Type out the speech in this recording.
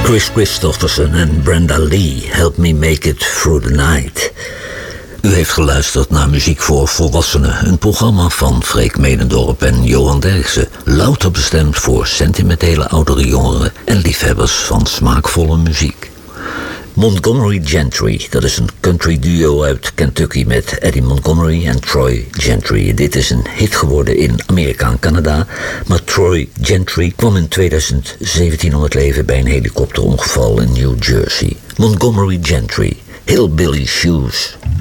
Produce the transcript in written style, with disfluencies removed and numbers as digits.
Chris Christopherson en Brenda Lee, Help Me Make It Through the Night. U heeft geluisterd naar Muziek voor Volwassenen, een programma van Freek Medendorp en Johan Derksen. Louter bestemd voor sentimentele oudere jongeren en liefhebbers van smaakvolle muziek. Montgomery Gentry, dat is een country duo uit Kentucky met Eddie Montgomery en Troy Gentry. Dit is een hit geworden in Amerika en Canada, maar Troy Gentry kwam in 2017 om het leven bij een helikopterongeval in New Jersey. Montgomery Gentry, Hillbilly Shoes.